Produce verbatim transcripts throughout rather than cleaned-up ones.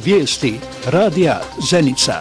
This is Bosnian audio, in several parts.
Vijesti radija Zenica.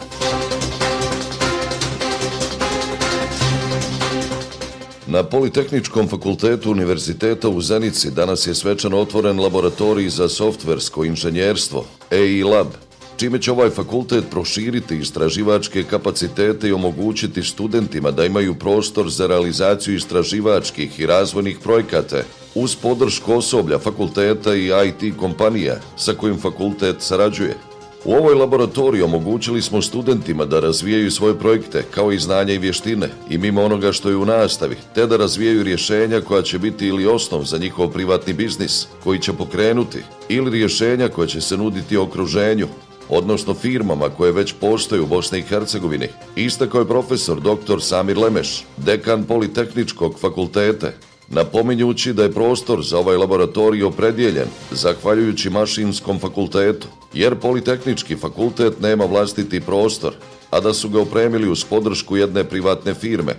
Na Politehničkom fakultetu Univerziteta u Zenici danas je svečano otvoren laboratorij za softversko inženjerstvo E I Lab, čime će ovaj fakultet proširiti istraživačke kapacitete i omogućiti studentima da imaju prostor za realizaciju istraživačkih i razvojnih projekata uz podršku osoblja fakulteta i I T kompanija sa kojim fakultet sarađuje. U ovoj laboratoriji omogućili smo studentima da razvijaju svoje projekte kao i znanja i vještine i mimo onoga što je u nastavi, te da razvijaju rješenja koja će biti ili osnov za njihov privatni biznis koji će pokrenuti ili rješenja koja će se nuditi okruženju, odnosno firmama koje već postoje u Bosni i Hercegovini, istakao je profesor doktor Samir Lemeš, dekan Politehničkog fakulteta, napominjući da je prostor za ovaj laboratorij opredijeljen zahvaljujući Mašinskom fakultetu, jer Politehnički fakultet nema vlastiti prostor, a da su ga opremili uz podršku jedne privatne firme.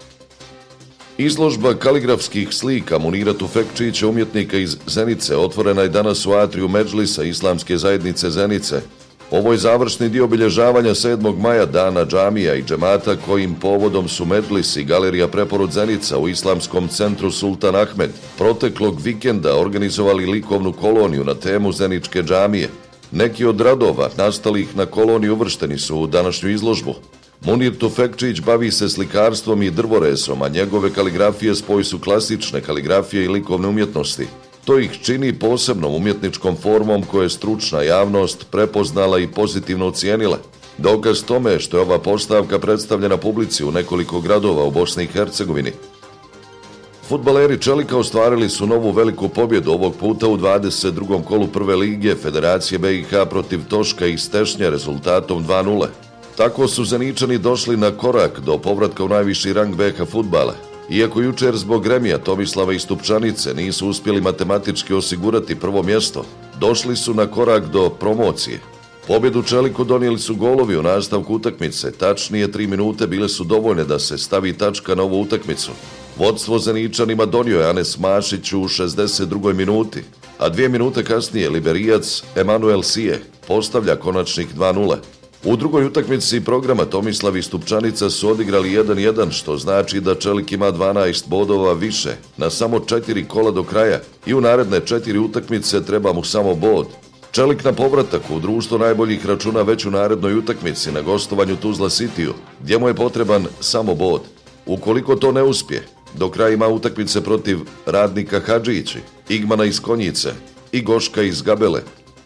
Izložba kaligrafskih slika Munira Tufekčića, umjetnika iz Zenice, otvorena je danas u atriju Medžlisa Islamske zajednice Zenice. Ovo je završni dio obilježavanja sedmog maja, dana džamija i džemata, kojim povodom su Medžlis i Galerija Preporod Zenica u Islamskom centru Sultan Ahmed proteklog vikenda organizovali likovnu koloniju na temu Zeničke džamije. Neki od radova nastalih na koloniji uvršteni su u današnju izložbu. Munir Tufekčić bavi se slikarstvom i drvoresom, a njegove kaligrafije spoj su klasične kaligrafije i likovne umjetnosti. To ih čini posebnom umjetničkom formom koje je stručna javnost prepoznala i pozitivno ocijenila. Dokaz tome što je ova postavka predstavljena publici u nekoliko gradova u Bosni i Hercegovini. Fudbaleri Čelika ostvarili su novu veliku pobjedu, ovog puta u dvadeset drugom kolu prve lige Federacije B i H protiv Toška iz Tešnje rezultatom dva nula. Tako su Zeničani došli na korak do povratka u najviši rang B H fudbala. Iako jučer zbog remija Tomislava i Stupčanice nisu uspjeli matematički osigurati prvo mjesto, došli su na korak do promocije. Pobjedu Čeliku donijeli su golovi u nastavku utakmice, tačnije tri minute bile su dovoljne da se stavi tačka na ovu utakmicu. Vodstvo Zeničanima donio je Anes Mašić u šezdeset drugoj minuti, a dvije minute kasnije Liberijac Emanuel Sije postavlja konačnih dva nula. U drugoj utakmici programa Tomislav i Stupčanica su odigrali jedan jedan, što znači da Čelik ima dvanaest bodova više na samo četiri kola do kraja i u naredne četiri utakmice treba mu samo bod. Čelik na povratak u društvo najboljih računa već u narednoj utakmici na gostovanju Tuzla Cityu, gdje mu je potreban samo bod. Ukoliko to ne uspije, do kraja ima utakmice protiv Radnika Hadžići, Igmana iz Konjice i Goška iz Gabele.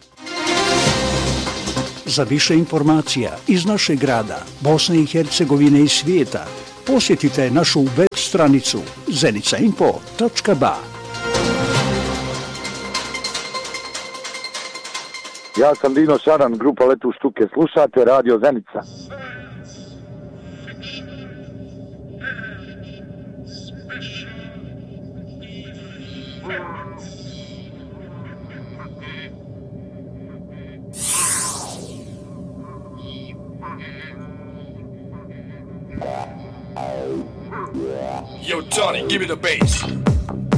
Za više informacija iz našeg grada, Bosne i Hercegovine i svijeta, posjetite našu web stranicu zenica info tačka ba. Ja sam Dino Šaran, grupa Letu štuke. Slušate Radio Zenica. Yo, Tony, give me the bass.